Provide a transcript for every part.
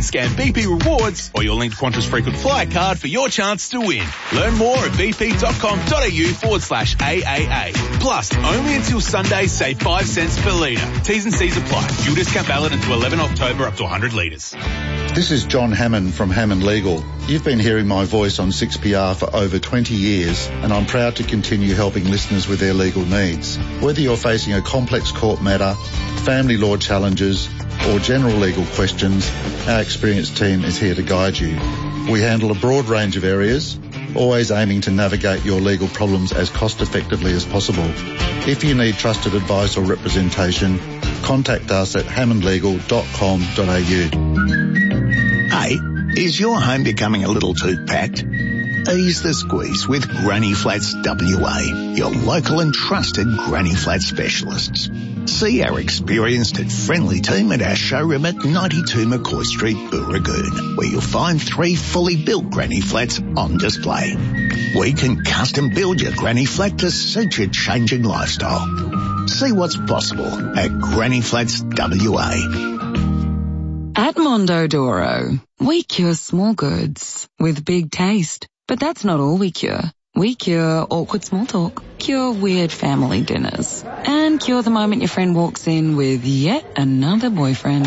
Scan BP Rewards or your linked Qantas frequent flyer card for your chance to win. Learn more at bp.com.au/AAA. Plus, only until Sunday, save 5 cents per litre. T's and C's apply. Fuel discount valid until 11 October up to 100 litres. This is John Hammond from Hammond Legal. You've been hearing my voice on 6PR for over 20 years, and I'm proud to continue helping listeners with their legal needs. Whether you're facing a complex court matter, family law challenges, or general legal questions, our experienced team is here to guide you. We handle a broad range of areas, always aiming to navigate your legal problems as cost effectively as possible. If you need trusted advice or representation, contact us at hammondlegal.com.au. Hey, is your home becoming a little too packed? Ease the squeeze with Granny Flats WA, your local and trusted Granny Flat specialists. See our experienced and friendly team at our showroom at 92 McCoy Street, Booragoon, where you'll find 3 fully built Granny Flats on display. We can custom build your Granny Flat to suit your changing lifestyle. See what's possible at Granny Flats WA. At Mondodoro, we cure small goods with big taste. But that's not all we cure. We cure awkward small talk, cure weird family dinners, and cure the moment your friend walks in with yet another boyfriend.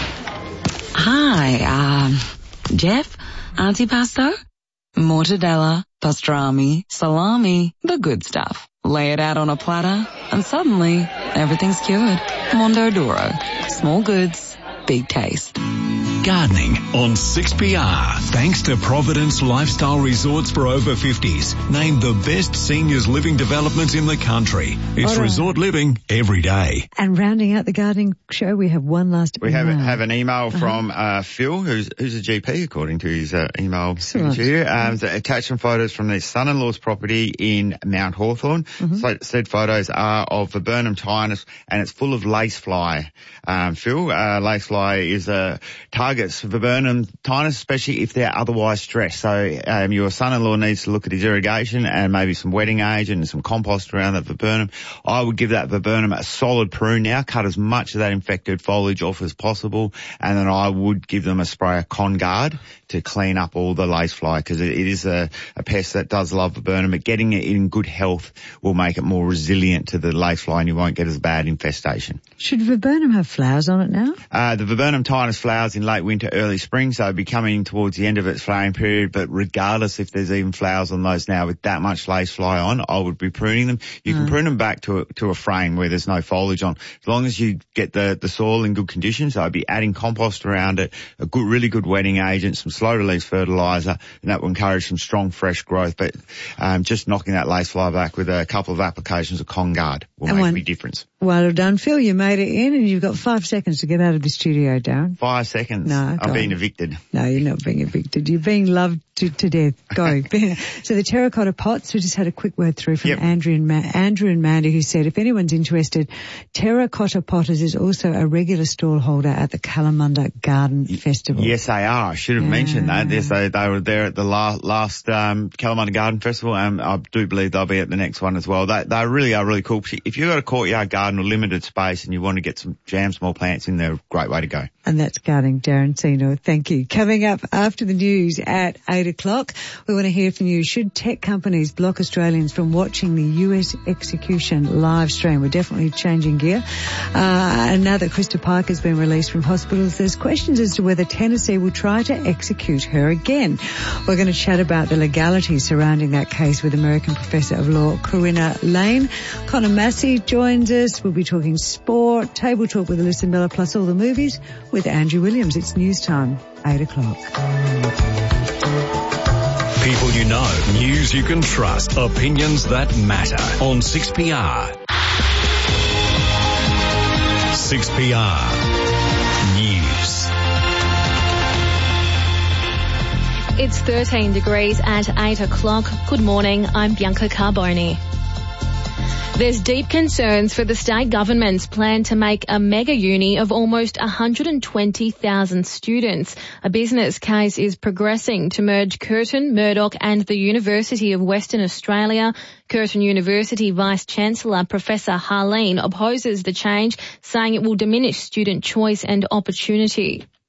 Hi, Jeff? Antipasto? Mortadella, pastrami, salami, the good stuff. Lay it out on a platter, and suddenly, everything's cured. Mondodoro. Small goods, big taste. Gardening on 6PR. Thanks to Providence Lifestyle Resorts for over 50s. Named the best seniors living developments in the country. It's resort living every day. And rounding out the gardening show, we have one last email. We have an email from Phil, who's a GP, according to his email signature here. Attached some photos from their son-in-law's property in Mount Hawthorn. So, said photos are of viburnum tinus, and it's full of lacefly. Phil, lacefly is a targets viburnum tinus, especially if they're otherwise stressed. So your son-in-law needs to look at his irrigation and maybe some wetting agent and some compost around that viburnum. I would give that viburnum a solid prune now, cut as much of that infected foliage off as possible, and then I would give them a spray of Con-Guard to clean up all the lacefly, because it is a pest that does love viburnum, but getting it in good health will make it more resilient to the lacefly and you won't get as bad infestation. Should viburnum have flowers on it now? The viburnum tinus flowers in late winter, early spring, so it'll be coming towards the end of its flowering period, but regardless if there's even flowers on those now with that much lacefly on, I would be pruning them. You can prune them back to a frame where there's no foliage on, as long as you get the soil in good condition. So I'd be adding compost around it, a really good wetting agent, some slow release fertilizer, and that will encourage some strong fresh growth. But just knocking that lacefly back with a couple of applications of Con-Guard will make a big difference. Well done, Phil. You made it in, and you've got 5 seconds to get out of the studio, Darren. 5 seconds? No. I'm being evicted. No, you're not being evicted. You're being loved to death. Go. So the terracotta pots, we just had a quick word through from Andrew and Mandy, who said, if anyone's interested, Terracotta Potters is also a regular stall holder at the Kalamunda Garden Festival. Yes, they are. I should have mentioned that. Yes, they were there at the last Kalamunda Garden Festival, and I do believe they'll be at the next one as well. They really are really cool. If you've got a courtyard garden or limited space and you want to get some small plants in there, great way to go. And that's gardening, Darren Senior. Thank you. Coming up after the news at 8 o'clock, we want to hear from you. Should tech companies block Australians from watching the US execution live stream? We're definitely changing gear. And now that Krista Pike has been released from hospitals, there's questions as to whether Tennessee will try to execute her again. We're going to chat about the legalities surrounding that case with American Professor of Law Corinna Lane. Connor Massey joins us. We'll be talking sport, table talk with Alyssa Miller, plus all the movies with Andrew Williams. It's news time, 8 o'clock. People you know, news you can trust, opinions that matter on 6PR. 6PR News. It's 13 degrees at 8 o'clock. Good morning, I'm Bianca Carboni. There's deep concerns for the state government's plan to make a mega uni of almost 120,000 students. A business case is progressing to merge Curtin, Murdoch and the University of Western Australia. Curtin University Vice-Chancellor Professor Harleen opposes the change, saying it will diminish student choice and opportunity.